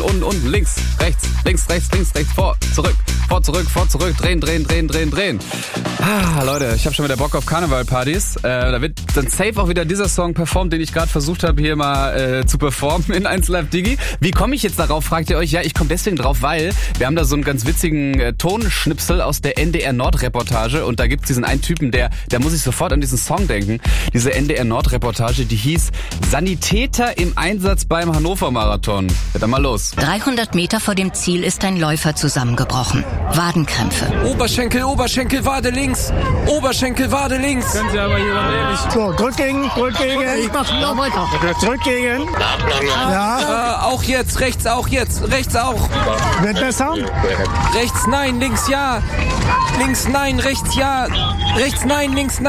unten, links, rechts, vor, zurück, drehen. Leute, ich habe schon wieder Bock auf Karnevalpartys. Da wird dann safe auch wieder dieser Song performt, den ich gerade versucht habe, hier mal zu performen in 1 Live Digi. Wie komme ich jetzt darauf, fragt ihr euch? Ja, ich komme deswegen drauf, weil wir haben da so einen ganz witzigen Tonschnipsel aus der NDR Nord Reportage und da gibt's diesen einen Typen, der muss ich sofort an diesen Song denken. Diese NDR Nord Reportage, die hieß Sanitäter im Einsatz beim Hannover Marathon. Wird dann mal los. 300 Meter vor dem Ziel ist ein Läufer zusammengebrochen. Wadenkrämpfe. Oberschenkel, Wade links. Oberschenkel, Wade links. Können Sie aber hier ehrlich. So, drück gegen. Ich mach noch weiter. Drück gegen. Ja. Auch jetzt, rechts auch. Wird besser? Rechts nein, links ja. Links nein, rechts ja. Rechts nein, links nein.